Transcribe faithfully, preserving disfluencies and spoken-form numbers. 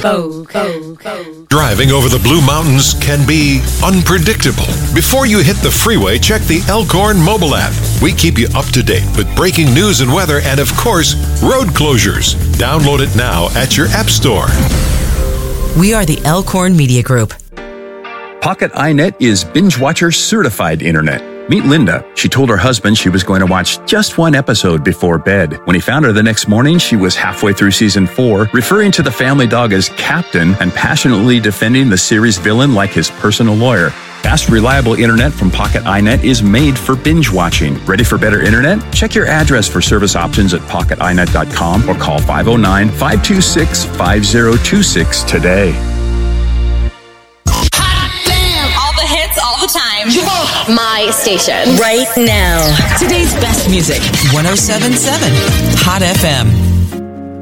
Go, go, go. Driving over the Blue Mountains can be unpredictable. Before you hit the freeway, check the Elkhorn mobile app. We keep you up to date with breaking news and weather and, of course, road closures. Download it now at your app store. We are the Elkhorn Media Group. Pocket iNet is Binge Watcher certified internet. Meet Linda. She told her husband she was going to watch just one episode before bed. When he found her the next morning, she was halfway through season four, referring to the family dog as Captain and passionately defending the series villain like his personal lawyer. Fast, reliable internet from Pocket iNet is made for binge watching. Ready for better internet? Check your address for service options at pocket i net dot com or call five oh nine, five two six, five oh two six today. All the time. My station. Right now. Today's best music. one oh seven point seven Hot F M.